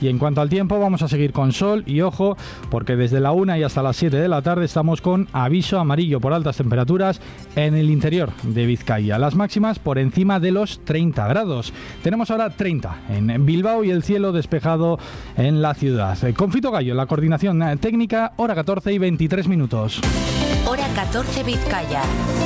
Y en cuanto al tiempo, vamos a seguir con sol y ojo, porque desde la 1 y hasta las 7 de la tarde estamos con aviso amarillo por altas temperaturas en el interior de Vizcaya. Las máximas por encima de los 30 grados. Tenemos ahora 30 en Bilbao y el cielo despejado en la ciudad. Con Fito Gallo, la coordinación técnica, hora 14 y 23 minutos. Hora 14 Vizcaya.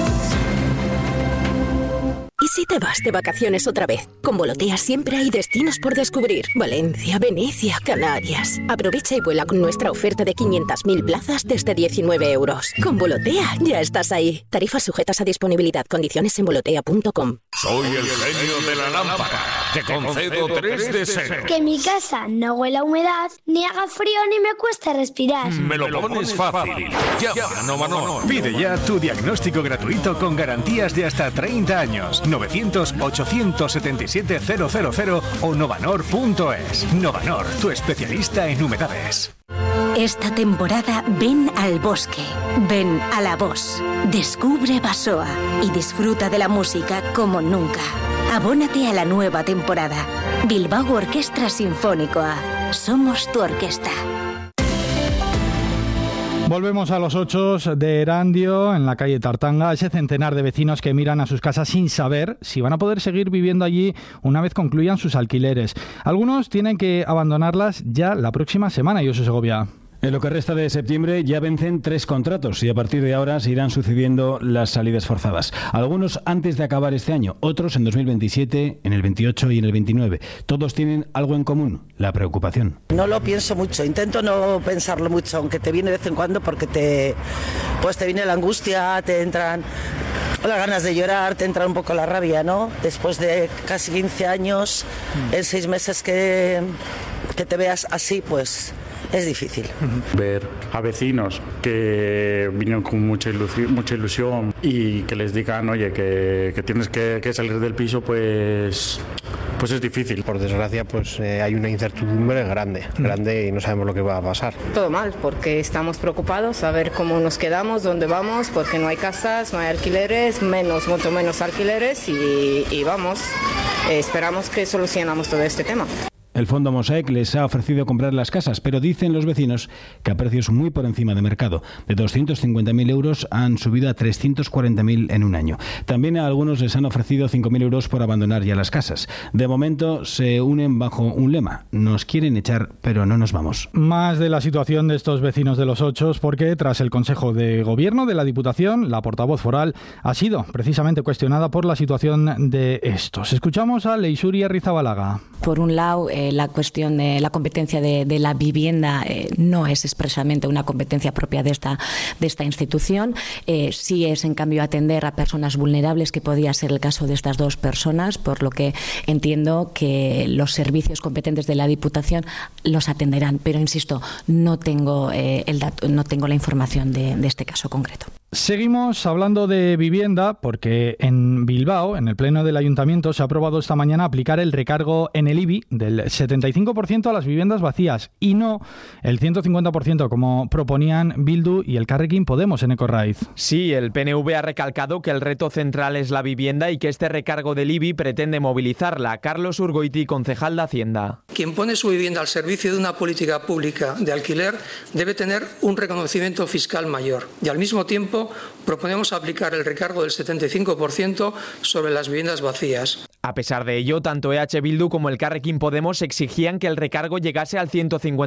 ¿Y si te vas de vacaciones otra vez? Con Volotea siempre hay destinos por descubrir. Valencia, Venecia, Canarias. Aprovecha y vuela con nuestra oferta de 500.000 plazas desde 19 euros. Con Volotea ya estás ahí. Tarifas sujetas a disponibilidad. Condiciones en volotea.com. Soy el genio de la lámpara. Te concedo 3 deseos. Que mi casa no huela a humedad, ni haga frío ni me cueste respirar. Me lo pones fácil. Llama a Novanor. Pide ya tu diagnóstico gratuito con garantías de hasta 30 años. 900-877-000 o novanor.es. Novanor, tu especialista en humedades. Esta temporada ven al bosque, ven a La Voz, descubre Basoa y disfruta de la música como nunca. Abónate a la nueva temporada. Bilbao Orquestra Sinfónicoa. Somos tu orquesta. Volvemos a los 8 de Erandio, en la calle Tartanga, ese centenar de vecinos que miran a sus casas sin saber si van a poder seguir viviendo allí una vez concluyan sus alquileres. Algunos tienen que abandonarlas ya la próxima semana, Josu Segovia. En lo que resta de septiembre ya vencen 3 contratos y a partir de ahora se irán sucediendo las salidas forzadas. Algunos antes de acabar este año, otros en 2027, en el 28 y en el 29. Todos tienen algo en común, la preocupación. No lo pienso mucho, intento no pensarlo mucho, aunque te viene de vez en cuando porque te viene la angustia, te entran las ganas de llorar, te entra un poco la rabia, ¿no? Después de casi 15 años, en 6 meses que te veas así, pues es difícil. Ver a vecinos que vinieron con mucha ilusión y que les digan, oye, que tienes que salir del piso, pues es difícil. Por desgracia, pues hay una incertidumbre grande y no sabemos lo que va a pasar. Todo mal, porque estamos preocupados a ver cómo nos quedamos, dónde vamos, porque no hay casas, no hay alquileres, mucho menos alquileres y vamos, esperamos que solucionamos todo este tema. El Fondo Mosaic les ha ofrecido comprar las casas, pero dicen los vecinos que a precios muy por encima de mercado. De 250.000 euros han subido a 340.000 en un año. También a algunos les han ofrecido 5.000 euros por abandonar ya las casas. De momento se unen bajo un lema: nos quieren echar, pero no nos vamos. Más de la situación de estos vecinos de los 8, porque tras el Consejo de Gobierno de la Diputación, la portavoz foral ha sido precisamente cuestionada por la situación de estos. Escuchamos a Leixuri Arrizabalaga. Por un lado, la cuestión de la competencia de la vivienda no es expresamente una competencia propia de esta institución. Sí es, en cambio, atender a personas vulnerables, que podía ser el caso de estas 2 personas, por lo que entiendo que los servicios competentes de la Diputación los atenderán. Pero, insisto, no tengo el dato, no tengo la información de este caso concreto. Seguimos hablando de vivienda porque en Bilbao, en el Pleno del Ayuntamiento, se ha aprobado esta mañana aplicar el recargo en el IBI del 75% a las viviendas vacías y no el 150% como proponían Bildu y el Carrequín Podemos en Ecorraiz. Sí, el PNV ha recalcado que el reto central es la vivienda y que este recargo del IBI pretende movilizarla. Carlos Urgoiti, concejal de Hacienda. Quien pone su vivienda al servicio de una política pública de alquiler debe tener un reconocimiento fiscal mayor y al mismo tiempo proponemos aplicar el recargo del 75% sobre las viviendas vacías. A pesar de ello, tanto EH Bildu como el Carrequín Podemos exigían que el recargo llegase al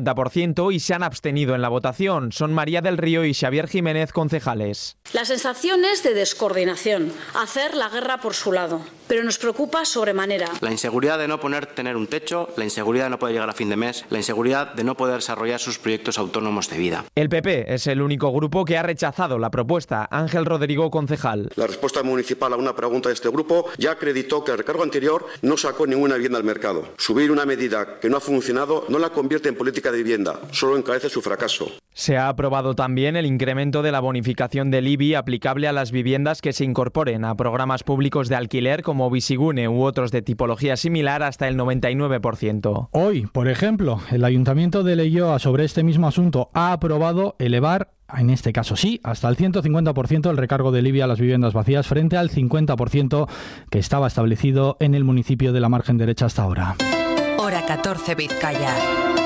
150% y se han abstenido en la votación. Son María del Río y Xavier Jiménez, concejales. La sensación es de descoordinación, hacer la guerra por su lado, pero nos preocupa sobremanera. La inseguridad de no tener un techo, la inseguridad de no poder llegar a fin de mes, la inseguridad de no poder desarrollar sus proyectos autónomos de vida. El PP es el único grupo que ha rechazado la propuesta. Ángel Rodrigo, concejal. La respuesta municipal a una pregunta de este grupo ya acreditó que el recargo anterior no sacó ninguna vivienda al mercado. Subir una medida que no ha funcionado no la convierte en política de vivienda, solo encarece su fracaso. Se ha aprobado también el incremento de la bonificación del IBI aplicable a las viviendas que se incorporen a programas públicos de alquiler como Bizigune u otros de tipología similar hasta el 99%. Hoy, por ejemplo, el Ayuntamiento de Leioa sobre este mismo asunto ha aprobado elevar, en este caso sí, hasta el 150% el recargo del IBI a las viviendas vacías frente al 50% que estaba establecido en el municipio de la margen derecha hasta ahora. Hora 14 Vizcaya.